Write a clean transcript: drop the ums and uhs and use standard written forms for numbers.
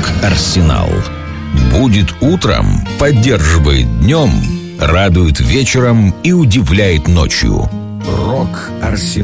Рок-Арсенал. Будет утром, поддерживает днем, радует вечером и удивляет ночью. Рок-Арсенал.